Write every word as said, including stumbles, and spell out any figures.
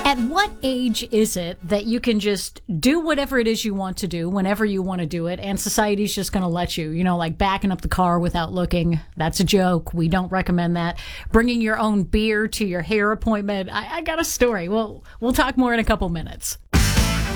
At what age is it that you can just do whatever it is you want to do whenever you want to do it, and society's just going to let you? You know, like backing up the car without looking. That's a joke. We don't recommend that. Bringing your own beer to your hair appointment. I, I got a story. Well, we'll talk more in a couple minutes.